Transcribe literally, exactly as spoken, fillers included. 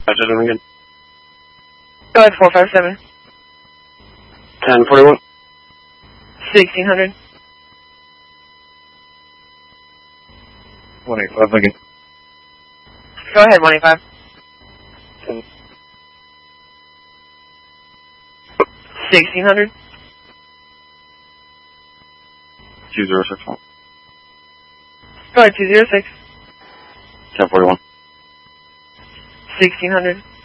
That's it again. Go ahead, four five seven. ten forty-one. sixteen hundred. one eighty-five again. Go ahead, one eighty-five. ten. sixteen hundred. two zero six one. Go ahead, two zero six. ten forty-one. sixteen hundred.